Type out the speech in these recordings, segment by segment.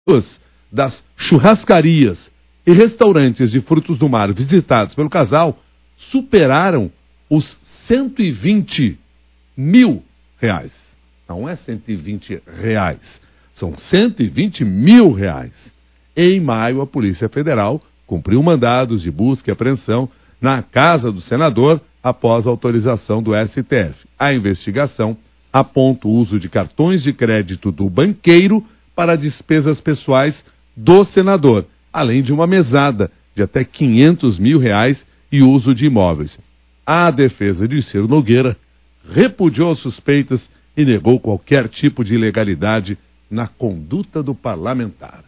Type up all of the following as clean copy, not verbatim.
das churrascarias e restaurantes de frutos do mar visitados pelo casal superaram os 120 mil reais. Não é 120 reais, são 120 mil reais. Em maio, a Polícia Federal cumpriu mandados de busca e apreensão na casa do senador após autorização do STF. A investigação aponta o uso de cartões de crédito do banqueiro para despesas pessoais do senador, além de uma mesada de até 500 mil reais e uso de imóveis. A defesa de Ciro Nogueira repudiou suspeitas e negou qualquer tipo de ilegalidade na conduta do parlamentar.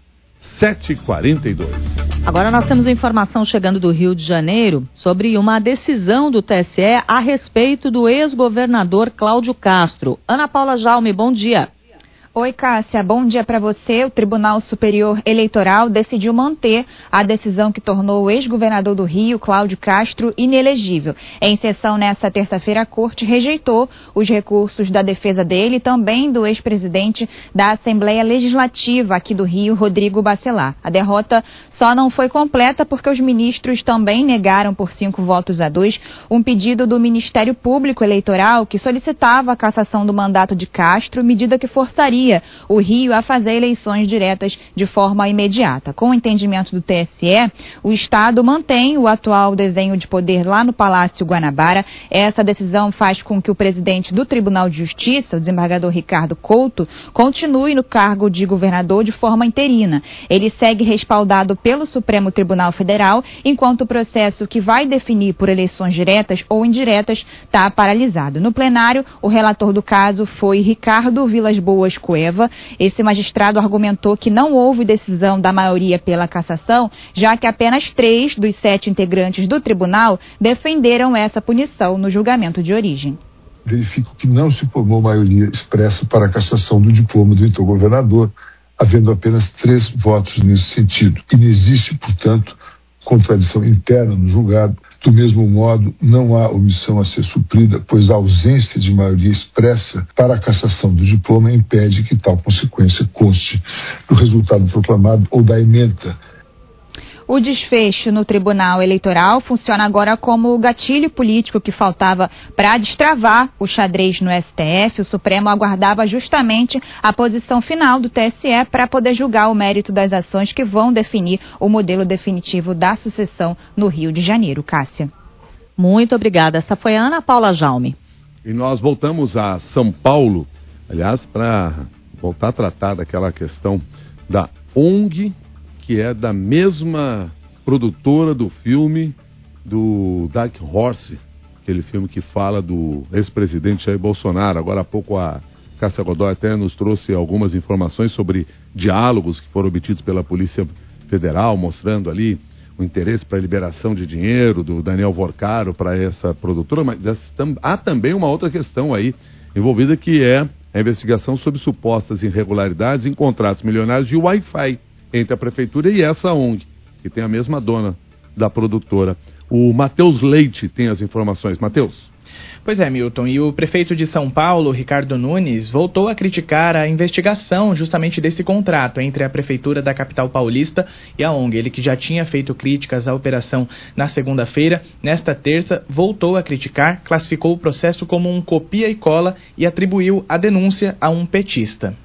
7h42. Agora nós temos informação chegando do Rio de Janeiro sobre uma decisão do TSE a respeito do ex-governador Cláudio Castro. Ana Paula Jaume, bom dia. Oi, Cássia, bom dia para você. O Tribunal Superior Eleitoral decidiu manter a decisão que tornou o ex-governador do Rio, Cláudio Castro, inelegível. Em sessão nesta terça-feira, a Corte rejeitou os recursos da defesa dele e também do ex-presidente da Assembleia Legislativa aqui do Rio, Rodrigo Bacelar. A derrota só não foi completa porque os ministros também negaram por 5-2 um pedido do Ministério Público Eleitoral que solicitava a cassação do mandato de Castro, medida que forçaria o Rio a fazer eleições diretas de forma imediata. Com o entendimento do TSE, o Estado mantém o atual desenho de poder lá no Palácio Guanabara. Essa decisão faz com que o presidente do Tribunal de Justiça, o desembargador Ricardo Couto, continue no cargo de governador de forma interina. Ele segue respaldado pelo Supremo Tribunal Federal, enquanto o processo que vai definir por eleições diretas ou indiretas está paralisado. No plenário, o relator do caso foi Ricardo Vilas Boas Cueva. Esse magistrado argumentou que não houve decisão da maioria pela cassação, já que apenas 3 dos 7 integrantes do tribunal defenderam essa punição no julgamento de origem. Verifico que não se formou maioria expressa para a cassação do diploma do então governador, havendo apenas 3 votos nesse sentido. E não existe, portanto, contradição interna no julgado. Do mesmo modo, não há omissão a ser suprida, pois a ausência de maioria expressa para a cassação do diploma impede que tal consequência conste do resultado proclamado ou da ementa. O desfecho no Tribunal Eleitoral funciona agora como o gatilho político que faltava para destravar o xadrez no STF. O Supremo aguardava justamente a posição final do TSE para poder julgar o mérito das ações que vão definir o modelo definitivo da sucessão no Rio de Janeiro. Cássia. Muito obrigada. Essa foi a Ana Paula Jaume. E nós voltamos a São Paulo, aliás, para voltar a tratar daquela questão da ONG, que é da mesma produtora do filme do Dark Horse, aquele filme que fala do ex-presidente Jair Bolsonaro. Agora há pouco a Cássia Godoy até nos trouxe algumas informações sobre diálogos que foram obtidos pela Polícia Federal, mostrando ali o interesse para a liberação de dinheiro do Daniel Vorcaro para essa produtora, mas há também uma outra questão aí envolvida, que é a investigação sobre supostas irregularidades em contratos milionários de Wi-Fi entre a Prefeitura e essa ONG, que tem a mesma dona da produtora. O Matheus Leite tem as informações. Matheus. Pois é, Milton, e o prefeito de São Paulo, Ricardo Nunes, voltou a criticar a investigação justamente desse contrato entre a Prefeitura da capital paulista e a ONG. Ele que já tinha feito críticas à operação na segunda-feira, nesta terça voltou a criticar, classificou o processo como um copia e cola e atribuiu a denúncia a um petista.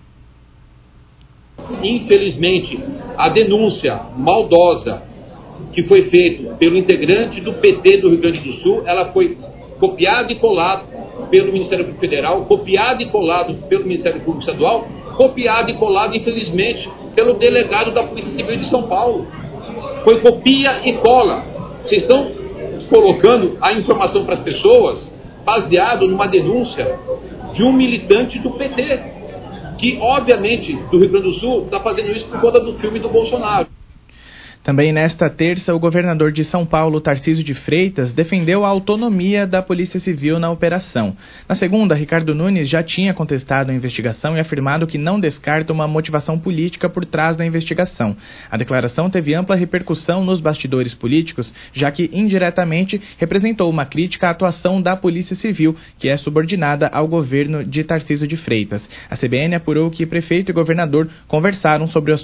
Infelizmente, a denúncia maldosa que foi feita pelo integrante do PT do Rio Grande do Sul, ela foi copiada e colada pelo Ministério Público Federal, copiada e colada pelo Ministério Público Estadual, copiada e colada, infelizmente, pelo delegado da Polícia Civil de São Paulo. Foi copia e cola. Vocês estão colocando a informação para as pessoas baseado numa denúncia de um militante do PT, que, obviamente, do Rio Grande do Sul, está fazendo isso por conta do filme do Bolsonaro. Também nesta terça, o governador de São Paulo, Tarcísio de Freitas, defendeu a autonomia da Polícia Civil na operação. Na segunda, Ricardo Nunes já tinha contestado a investigação e afirmado que não descarta uma motivação política por trás da investigação. A declaração teve ampla repercussão nos bastidores políticos, já que indiretamente representou uma crítica à atuação da Polícia Civil, que é subordinada ao governo de Tarcísio de Freitas. A CBN apurou que prefeito e governador conversaram sobre o